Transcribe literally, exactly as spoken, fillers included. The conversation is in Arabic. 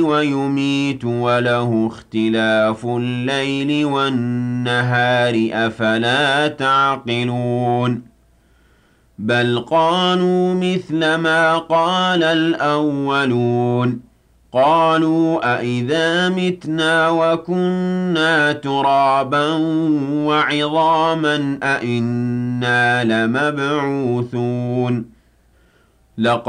ويميت وله اختلاف الليل والنهار أفلا تعقلون بل قالوا مثل ما قال الأولون قالوا أإذا متنا وكنا ترابا وعظاما أإنا لمبعوثون لقد